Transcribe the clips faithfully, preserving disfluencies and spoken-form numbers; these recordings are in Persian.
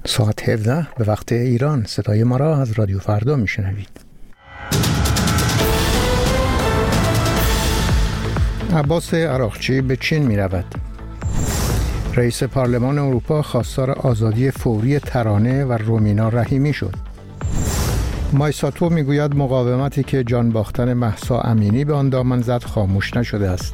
ساعت هفده به وقت ایران. صدای ما را از رادیو فردا میشنوید. عباس عراقچی به چین می رود. رئیس پارلمان اروپا خواستار آزادی فوری ترانه و رومینا رحیمی شد. مایساتو میگوید مقاومتی که جان باختن مهسا امینی به آن دامن زد خاموش نشده است.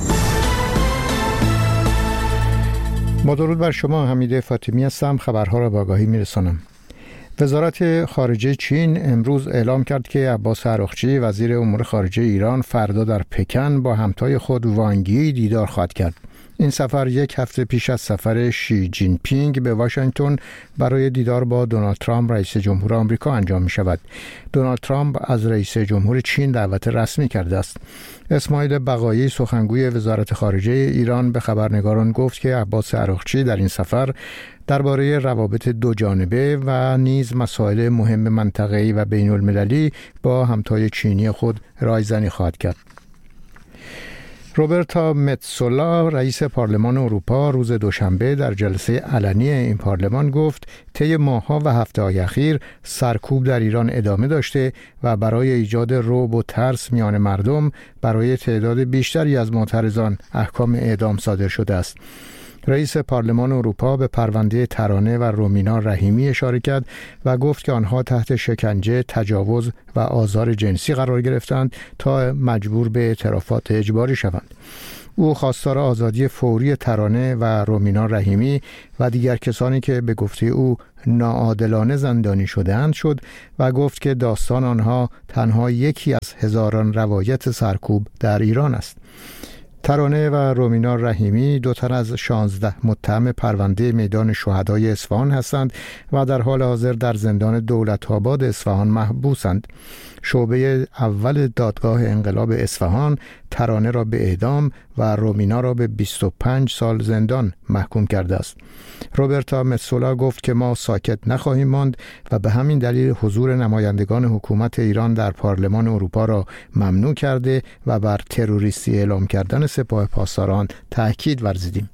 با درود بر شما، حمید فاطمی هستم. خبرها را با آگاهی میرسانم. وزارت خارجه چین امروز اعلام کرد که عباس عراقچی وزیر امور خارجه ایران فردا در پکن با همتای خود وانگ یی دیدار خواهد کرد. این سفر یک هفته پیش از سفر شی جین پینگ به واشنگتن برای دیدار با دونالد ترامپ رئیس جمهور آمریکا انجام می شود. دونالد ترامپ از رئیس جمهور چین دعوت رسمی کرده است. اسماعیل بقایی سخنگوی وزارت خارجه ایران به خبرنگاران گفت که عباس عراقچی در این سفر درباره روابط دو جانبه و نیز مسائل مهم منطقه‌ای و بین المللی با همتای چینی خود رایزنی خواهد کرد. روبرتا متسولا رئیس پارلمان اروپا روز دوشنبه در جلسه علنی این پارلمان گفت طی ماه‌ها و هفته‌های اخیر سرکوب در ایران ادامه داشته و برای ایجاد رعب و ترس میان مردم برای تعداد بیشتری از معترضان احکام اعدام صادر شده است. رئیس پارلمان اروپا به پرونده ترانه و رومینا رحیمی اشاره کرد و گفت که آنها تحت شکنجه، تجاوز و آزار جنسی قرار گرفتند تا مجبور به اعترافات اجباری شوند. او خواستار آزادی فوری ترانه و رومینا رحیمی و دیگر کسانی که به گفته او ناعادلانه زندانی شده‌اند شد و گفت که داستان آنها تنها یکی از هزاران روایت سرکوب در ایران است. ترانه و رومینا رحیمی دو تن از شانزده متهم پرونده میدان شهدای اصفهان هستند و در حال حاضر در زندان دولت‌آباد اصفهان محبوسند. شعبه اول دادگاه انقلاب اصفهان ترانه را به اعدام و رومینا را به بیست و پنج سال زندان محکوم کرده است. روبرتا متسولا گفت که ما ساکت نخواهیم ماند و به همین دلیل حضور نمایندگان حکومت ایران در پارلمان اروپا را ممنوع کرده و بر تروریستی اعلام کردن سپاه پاسداران تاکید ورزیدیم.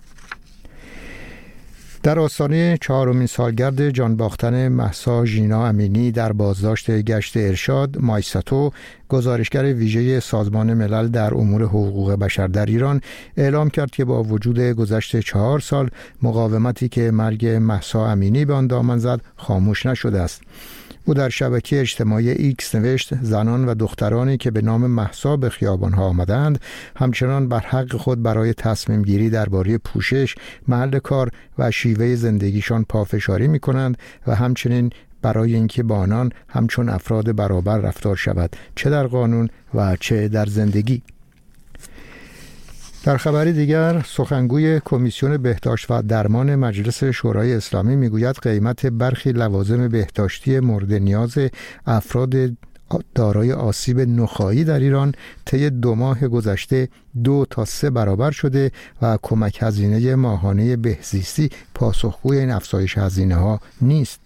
در آستانه چهارمین سالگرد جان باختن مهسا ژینا امینی در بازداشت گشت ارشاد، مایساتو گزارشگر ویژه سازمان ملل در امور حقوق بشر در ایران اعلام کرد که با وجود گذشت چهار سال مقاومتی که مرگ مهسا امینی به آن دامن زد خاموش نشده است. او در شبکه اجتماعی ایکس نوشت زنان و دخترانی که به نام مهسا به خیابان‌ها آمدند همچنان بر حق خود برای تصمیم گیری درباره پوشش، محل کار و شیوه زندگیشان پافشاری می‌کنند و همچنین برای اینکه با آنان همچون افراد برابر رفتار شود، چه در قانون و چه در زندگی. در خبری دیگر، سخنگوی کمیسیون بهداشت و درمان مجلس شورای اسلامی میگوید قیمت برخی لوازم بهداشتی مورد نیاز افراد دارای آسیب نخاعی در ایران طی دو ماه گذشته دو تا سه برابر شده و کمک هزینه ماهانه بهزیستی پاسخگوی این افزایش هزینه ها نیست.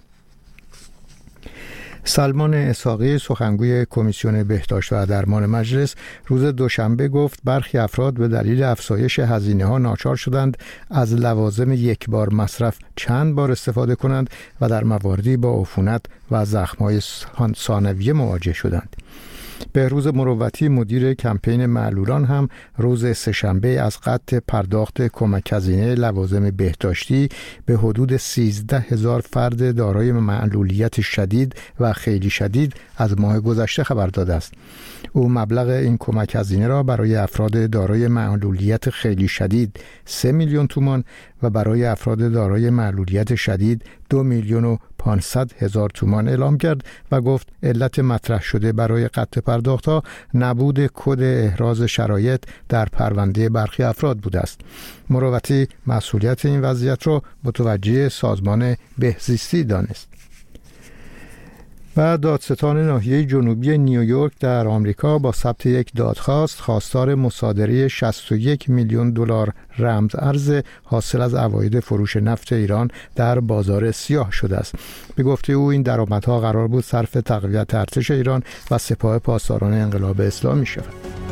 سلمان اسحاقی سخنگوی کمیسیون بهداشت و درمان مجلس روز دوشنبه گفت برخی افراد به دلیل افزایش هزینه ها ناچار شدند از لوازم یک بار مصرف چند بار استفاده کنند و در مواردی با عفونت و زخم‌های ثانویه مواجه شدند. بهروز مروتی مدیر کمپین معلولان هم روز سه‌شنبه از قطع پرداخت کمک هزینه لوازم بهداشتی به حدود سیزده هزار فرد دارای معلولیت شدید و خیلی شدید از ماه گذشته خبر داده است. او مبلغ این کمک هزینه را برای افراد دارای معلولیت خیلی شدید سه میلیون تومان و برای افراد دارای معلولیت شدید دو میلیون و پانصد هزار تومان اعلام کرد و گفت علت مطرح شده برای قطع پرداخت‌ها نبود کد احراز شرایط در پرونده برخی افراد بوده است. مروتی مسئولیت این وضعیت را متوجه سازمان بهزیستی دانست. و دادستان ناحیه جنوبی نیویورک در آمریکا با ثبت یک دادخواست خواستار مصادره شصت و یک میلیون دلار رمز ارز حاصل از عواید فروش نفت ایران در بازار سیاه شده است. به گفته او این درآمدها قرار بود صرف تقویت ارتش ایران و سپاه پاسداران انقلاب اسلامی شود.